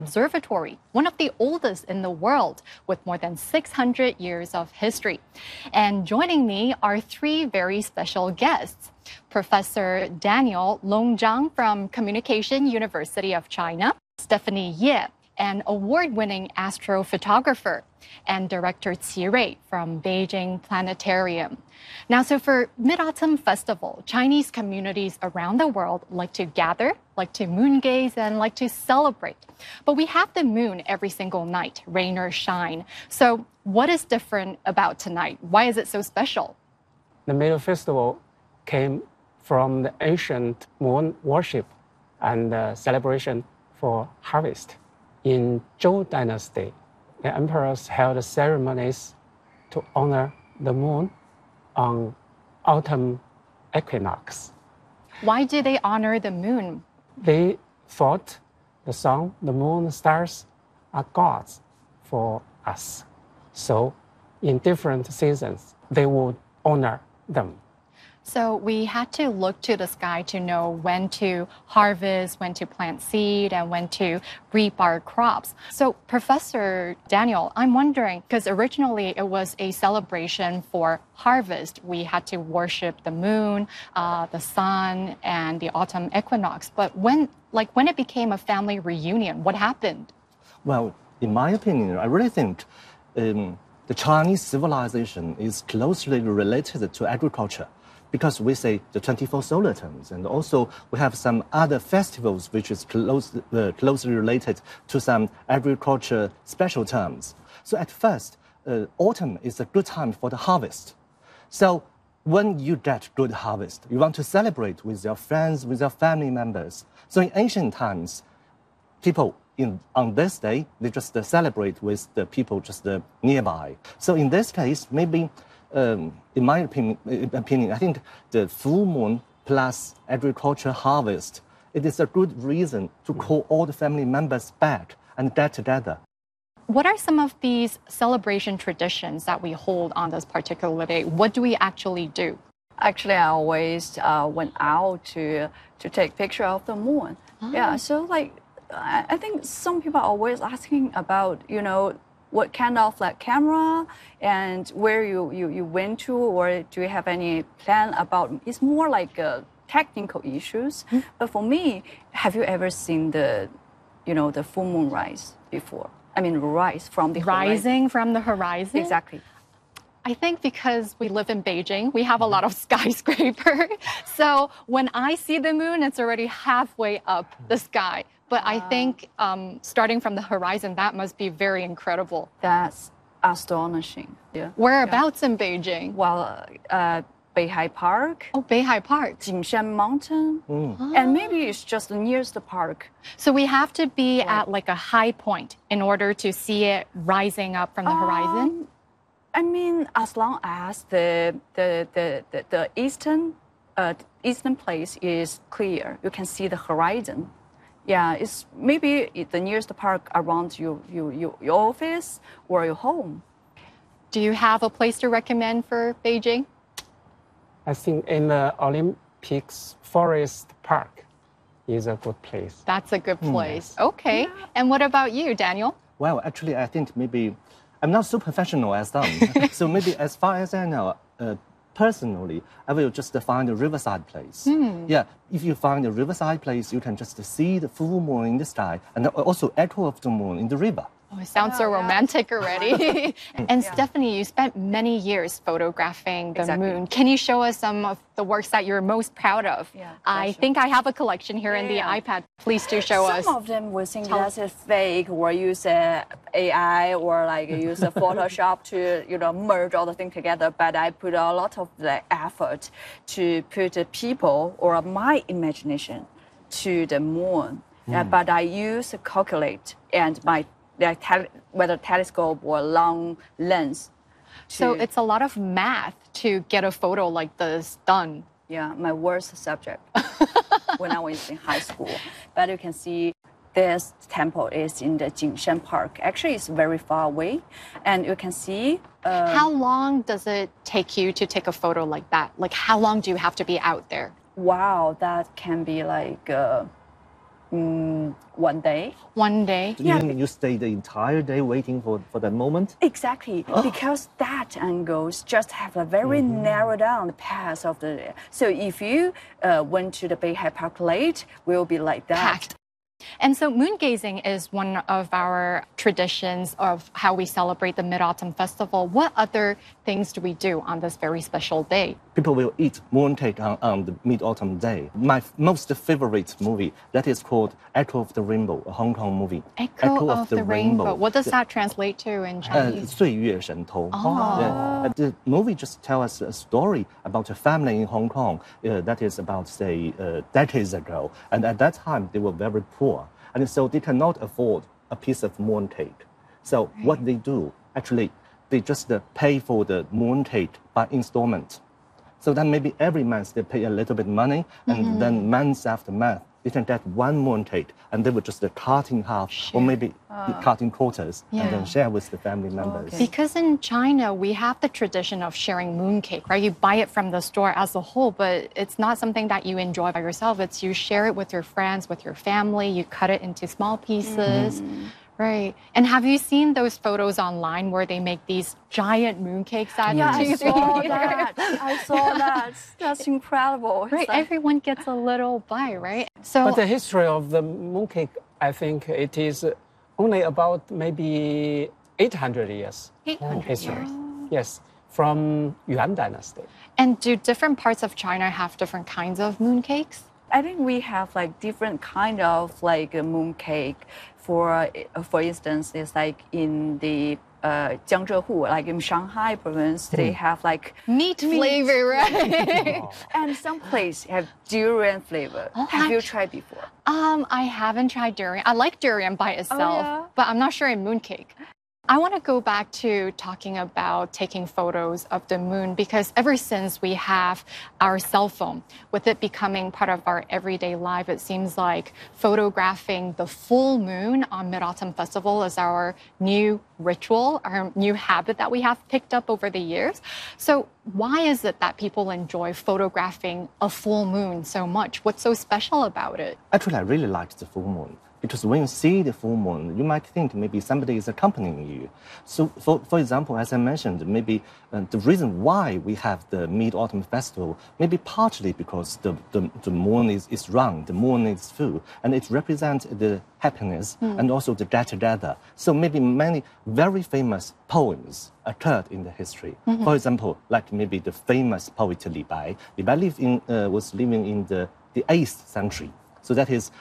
Observatory, one of the oldest in the world with more than 600 years of history. And joining me are three very special guests. Professor Daniel Longzhang from Communication University of China, Stephanie Ye, an award-winning astrophotographer, and director Qi Rui from Beijing Planetarium. Now, so for Mid-Autumn Festival, Chinese communities around the world like to gather, like to moon gaze, and like to celebrate. But we have the moon every single night, rain or shine. So what is different about tonight? Why is it so special? The Mid-Autumn Festival came from the ancient moon worship and celebration for harvest. In Zhou Dynasty, the emperors held ceremonies to honor the moon on autumn equinox. Why do they honor the moon? They thought the sun, the moon, the stars are gods for us. So in different seasons, they would honor them. So we had to look to the sky to know when to harvest, when to plant seed, and when to reap our crops. So Professor Daniel, I'm wondering, because originally it was a celebration for harvest. We had to worship the moon, the sun, and the autumn equinox. But when it became a family reunion, what happened? Well, in my opinion, I really think the Chinese civilization is closely related to agriculture, because we say the 24 solar terms, and also we have some other festivals which is closely related to some agriculture special terms. So at first, autumn is a good time for the harvest. So when you get good harvest, you want to celebrate with your friends, with your family members. So in ancient times, people on this day, they just celebrate with the people just nearby. So in this case, maybe in my opinion, I think the full moon plus agriculture harvest, it is a good reason to call all the family members back and get together. What are some of these celebration traditions that we hold on this particular day? What do we actually do? Actually, I always went out to take picture of the moon. Oh. Yeah, so I think some people are always asking about, what kind of camera and where you went to, or do you have any plan about? It's more like technical issues. Mm-hmm. But for me, have you ever seen the full moon rise before? I mean, rise from the rising from the horizon. Exactly. I think because we live in Beijing, we have a lot of skyscrapers. So when I see the moon, it's already halfway up the sky. But I think starting from the horizon, that must be very incredible. That's astonishing. Yeah. Whereabouts in Beijing? Well, Beihai Park. Oh, Beihai Park. Jingshan Mountain. Mm. And maybe it's just the nearest park. So we have to be at a high point in order to see it rising up from the horizon? I mean, as long as the eastern place is clear, you can see the horizon. Yeah, it's maybe the nearest park around your office or your home. Do you have a place to recommend for Beijing? I think in the Olympics Forest Park is a good place. That's a good place. Yes. Okay. Yeah. And what about you, Daniel? Well, actually, I think maybe I'm not so professional as them. So maybe as far as I know, personally, I will just find a riverside place. Mm. Yeah, if you find a riverside place, you can just see the full moon in the sky and also echo of the moon in the river. Oh, it sounds so romantic already. And Stephanie, you spent many years photographing the moon. Can you show us some of the works that you're most proud of? Yeah, I think I have a collection here in the iPad. Please do show us. Some of them we think that's fake, or use AI, or use Photoshop to merge all the things together. But I put a lot of the effort to put the people or my imagination to the moon. But I use a calculate and whether telescope or long lens. So it's a lot of math to get a photo like this done. Yeah, my worst subject when I was in high school. But you can see this temple is in the Jingshan Park. Actually, it's very far away. And you can see... how long does it take you to take a photo like that? How long do you have to be out there? Wow, that can be 1 day. 1 day? You stay the entire day waiting for that moment? Exactly, because that angles just have a very narrow down path of the. So if you went to the Beihai Park late, will be like that. Packed. And so moon gazing is one of our traditions of how we celebrate the Mid-Autumn Festival. What other things do we do on this very special day? People will eat mooncake on the Mid-Autumn Day. My most favorite movie, that is called Echo of the Rainbow, a Hong Kong movie. Echo of the Rainbow. What does that translate to in Chinese? 岁月神偷. The movie just tells us a story about a family in Hong Kong that is about, say, decades ago. And at that time, they were very poor. And so they cannot afford a piece of mooncake. So what they do, actually, they just pay for the mooncake by installment. So then maybe every month they pay a little bit money, and then months after month, they can get one mooncake, and they would just cut in half, or maybe cut in quarters, and then share with the family members. Because in China, we have the tradition of sharing mooncake, right? You buy it from the store as a whole, but it's not something that you enjoy by yourself. It's you share it with your friends, with your family, you cut it into small pieces. Right. And have you seen those photos online where they make these giant mooncakes out Yeah, of I saw that. I saw that. That's incredible. Right. Everyone gets a little bite, right? So, But the history of the mooncake, I think it is only about maybe 800 years. 800 history. years. Yes, from Yuan Dynasty. And do different parts of China have different kinds of mooncakes? I think we have like different kind of like a mooncake. For instance, it's like in the Jiangzhehu, like in Shanghai province, they have like Meat flavor, right? and some place have durian flavor. Have you tried before? I haven't tried durian. I like durian by itself, but I'm not sure in mooncake. I want to go back to talking about taking photos of the moon because ever since we have our cell phone, with it becoming part of our everyday life, it seems like photographing the full moon on Mid-Autumn Festival is our new ritual, our new habit that we have picked up over the years. So why is it that people enjoy photographing a full moon so much? What's so special about it? Actually, I really like the full moon. Because when you see the full moon, you might think maybe somebody is accompanying you. So, for example, as I mentioned, maybe the reason why we have the Mid-Autumn Festival, maybe partly because the moon is round, the moon is full, and it represents the happiness and also the get-together. So maybe many very famous poems occurred in the history. For example, like maybe the famous poet Li Bai. Li Bai was living in the 8th century. So that is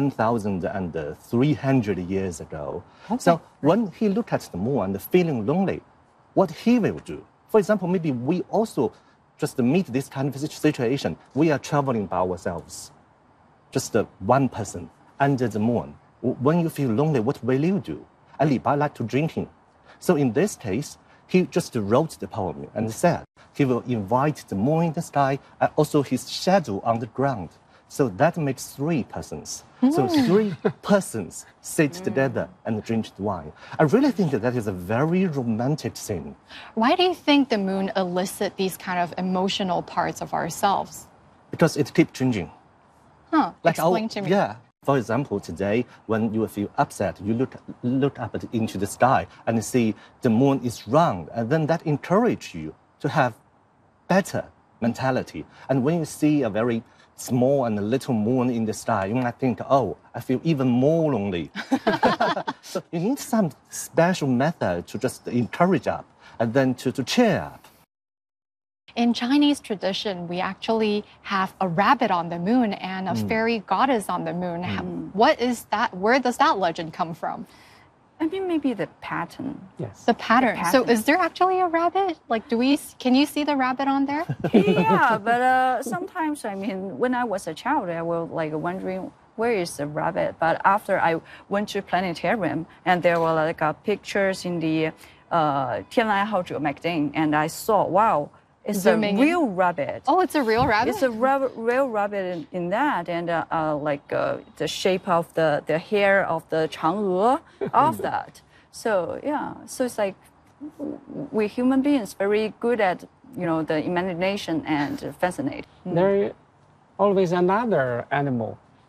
1,300 years ago. Okay. So when he looked at the moon and feeling lonely, what he will do? For example, maybe we also just meet this kind of situation. We are traveling by ourselves, just one person under the moon. When you feel lonely, what will you do? And Li Bai liked to drinking. So in this case, he just wrote the poem and said he will invite the moon in the sky and also his shadow on the ground. So that makes 3 persons. So 3 persons sit together and drink wine. I really think that is a very romantic scene. Why do you think the moon elicits these kind of emotional parts of ourselves? Because it keeps changing. Explain to me. Yeah. For example, today, when you feel upset, you look up into the sky and see the moon is round, and then that encourages you to have better mentality. And when you see a very small and a little moon in the sky, you might think, oh, I feel even more lonely. So you need some special method to just encourage up and then to cheer up. In Chinese tradition, we actually have a rabbit on the moon and a fairy goddess on the moon. What is that? Where does that legend come from? I mean, maybe the pattern. Yes. The pattern. So is there actually a rabbit? Like, can you see the rabbit on there? Yeah, but sometimes, I mean, when I was a child, I was like wondering, where is the rabbit? But after I went to planetarium and there were like pictures in the 天来好者 magazine, and I saw, wow, it's Zooming a real rabbit. Oh, it's a real rabbit? It's a real rabbit in that, and the shape of the hair of the Chang'e of that. So yeah, so it's like we human beings very good at the imagination and fascinate. There is always another animal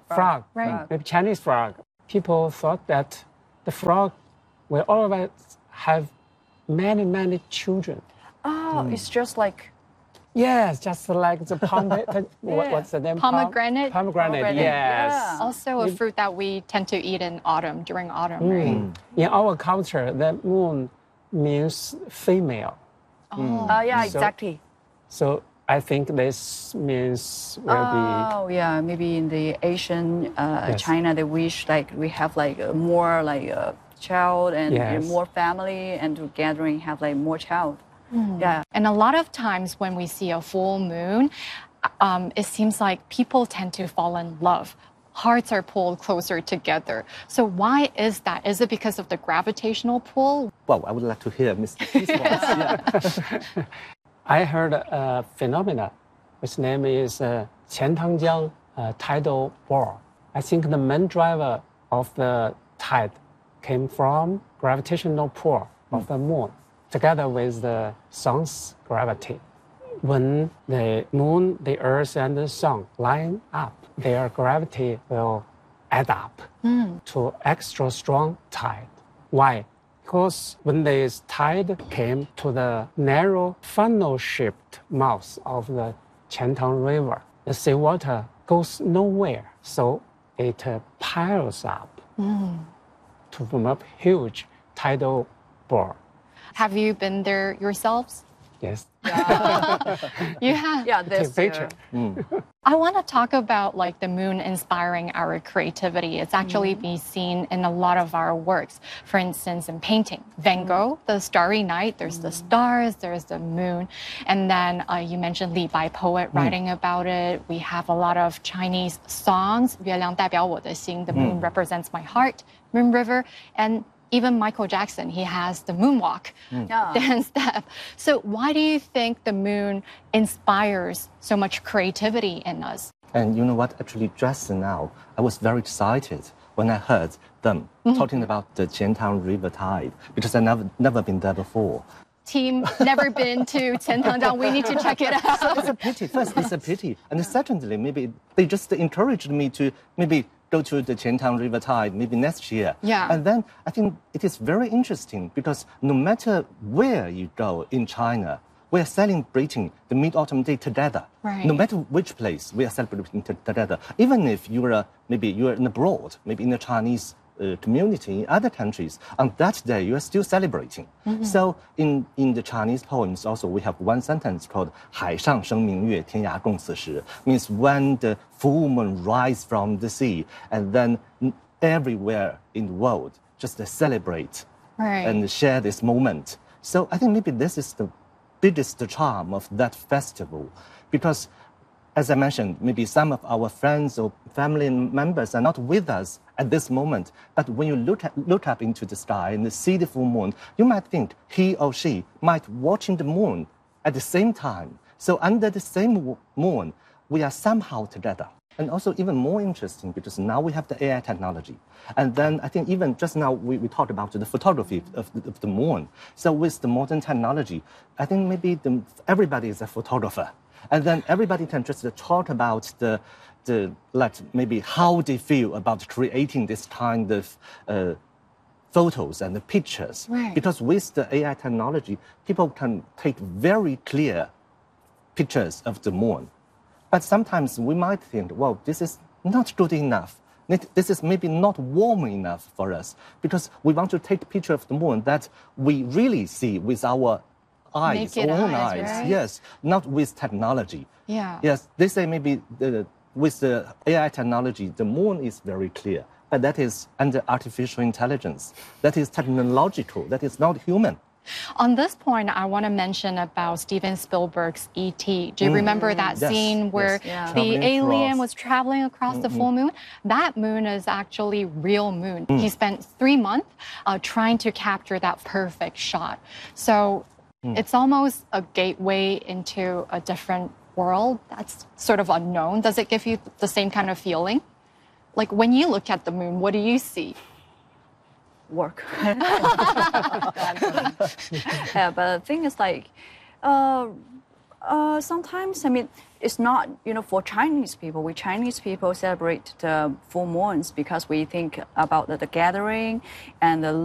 frog, Right. maybe Chinese frog. People thought that the frog will always have many, many children. Oh, it's just like Yes, just like the what's the name? Pomegranate? Pomegranate, yes. Yeah. Also a fruit that we tend to eat in autumn, during autumn, Mm. right? In our culture, the moon means female. Oh. yeah, So- exactly. So I think this means will Oh yeah, maybe in the Asian Yes. China, they wish like we have like more like a child and Yes. more family and to gathering have like more child. Yeah. And a lot of times when we see a full moon, it seems like people tend to fall in love. Hearts are pulled closer together. So why is that? Is it because of the gravitational pull? Well, I would like to hear Mr. Keith's voice. Yeah. I heard a phenomena, which name is Qiantangjiang tidal bore. I think the main driver of the tide came from gravitational pull of the moon, together with the sun's gravity. When the moon, the earth, and the sun line up, their gravity will add up to extra strong tide. Why? Because when this tide came to the narrow funnel-shaped mouth of the Qiantang River, the seawater goes nowhere, so it piles up to form a huge tidal bore. Have you been there yourselves? Yes. You have. Yeah, this Take picture. I want to talk about like the moon inspiring our creativity. It's actually be seen in a lot of our works. For instance, in painting, Van Gogh, The Starry Night, there's the stars, there's the moon. And then you mentioned Li Bai poet writing about it. We have a lot of Chinese songs, 月亮代表我的心, The Moon Represents My Heart, Moon River, and even Michael Jackson, he has the moonwalk Yeah. dance step. So why do you think the moon inspires so much creativity in us? And you know what? Actually, just now, I was very excited when I heard them talking about the Qiantang River tide because I never been there before. Team never been to Qiantangjiang. We need to check it out. It's a pity. First, it's a pity, and secondly, maybe they just encouraged me to maybe go to the Qiantang River tide maybe next year. Yeah. And then I think it is very interesting because no matter where you go in China, we are celebrating the Mid-Autumn Day together. Right. No matter which place, we are celebrating together. Even if maybe you're in abroad, maybe in a Chinese community in other countries, on that day you are still celebrating. So in the Chinese poems also we have one sentence called 海上生明月，天涯共此时, means when the full moon rises from the sea, and then everywhere in the world just celebrate Right. and share this moment. So I think maybe this is the biggest charm of that festival, because as I mentioned, maybe some of our friends or family members are not with us at this moment. But when you look up into the sky and see the full moon, you might think he or she might watching the moon at the same time. So under the same moon, we are somehow together. And also even more interesting because now we have the AI technology. And then I think even just now we talked about the photography of the moon. So with the modern technology, I think maybe everybody is a photographer. And then everybody can just talk about maybe how they feel about creating this kind of photos and the pictures. Right. Because with the AI technology, people can take very clear pictures of the moon. But sometimes we might think, well, this is not good enough. This is maybe not warm enough for us because we want to take a picture of the moon that we really see with our eyes, Naked own eyes, eyes. right? Yes, not with technology. Yeah. Yes, they say maybe with the AI technology, the moon is very clear, but that is under artificial intelligence. That is technological. That is not human. On this point, I want to mention about Steven Spielberg's E.T. Do you remember that Yes, scene where yes. Yeah. the Traveling alien across. was traveling across the full moon? That moon is actually real moon. He spent 3 months trying to capture that perfect shot. So it's almost a gateway into a different world that's sort of unknown. Does it give you the same kind of feeling? Like when you look at the moon, what do you see? Work. Yeah, but the thing is like, sometimes, I mean, it's not, for Chinese people. We Chinese people celebrate the full moons because we think about the gathering and the